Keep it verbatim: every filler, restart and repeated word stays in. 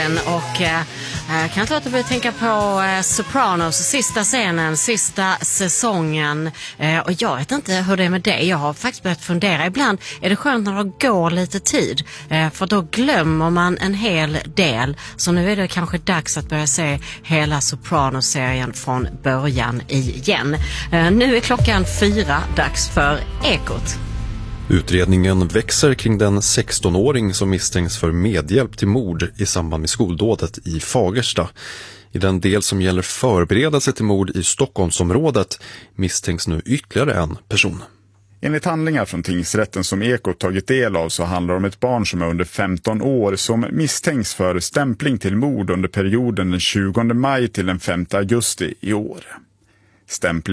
Och eh, kan inte låta bli att tänka på eh, Sopranos, sista scenen, sista säsongen. Eh, och jag vet inte hur det är med det. Jag har faktiskt börjat fundera. Ibland är det skönt när det går lite tid. Eh, för då glömmer man en hel del. Så nu är det kanske dags att börja se hela Sopranos-serien från början igen. Eh, nu är klockan fyra, dags för Ekot. Utredningen växer kring den sextonåring som misstänks för medhjälp till mord i samband med skoldådet i Fagersta. I den del som gäller förberedelse till mord i Stockholmsområdet misstänks nu ytterligare en person. Enligt handlingar från tingsrätten som Ekot tagit del av så handlar det om ett barn som är under femton år som misstänks för stämpling till mord under perioden den tjugonde maj till den femte augusti i år. Stämpling